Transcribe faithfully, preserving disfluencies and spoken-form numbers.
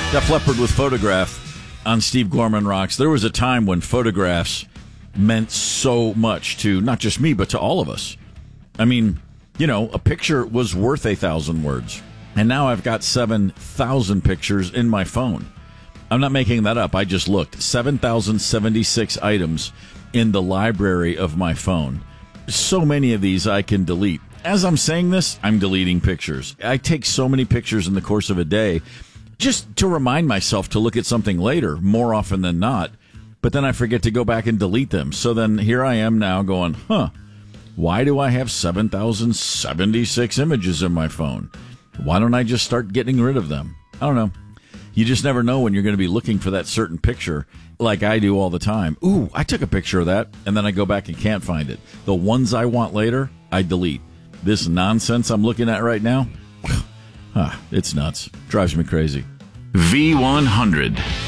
Def Leppard with Photograph on Steve Gorman Rocks. There was a time when photographs meant so much to not just me, but to all of us. I mean, you know, a picture was worth a thousand words. And now I've got seven thousand pictures in my phone. I'm not making that up. I just looked. seven thousand seventy-six items in the library of my phone. So many of these I can delete. As I'm saying this, I'm deleting pictures. I take so many pictures in the course of a day just to remind myself to look at something later, more often than not. But then I forget to go back and delete them. So then here I am now going, huh, why do I have seven thousand seventy-six images in my phone? Why don't I just start getting rid of them? I don't know. You just never know when you're going to be looking for that certain picture, like I do all the time. Ooh, I took a picture of that, and then I go back and can't find it. The ones I want later, I delete. This nonsense I'm looking at right now, ah, it's nuts. Drives me crazy. V one hundred.